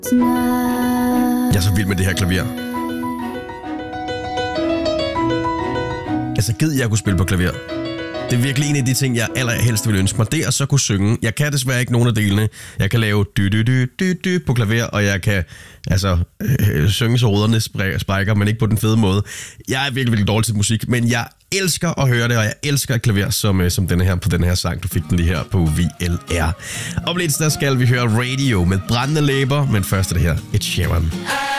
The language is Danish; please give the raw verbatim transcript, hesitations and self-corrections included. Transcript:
Jeg er så vild med det her klaver. Altså, gid jeg kunne spille på klaver. Det er virkelig en af de ting, jeg allerhelst vil ønske mig. Det er så kunne synge. Jeg kan desværre ikke nogen af delene. Jeg kan lave dy dy dy dy dy på klaver, og jeg kan altså øh, synge så rødderne sprækker, men ikke på den fede måde. Jeg er virkelig, virkelig dårlig til musik, men jeg elsker at høre det, og jeg elsker et klaver som, øh, som denne her på den her sang. Du fik den lige her på V L R. Om lidt der skal vi høre Radio med brændende læber, men først er det her et Sheeran.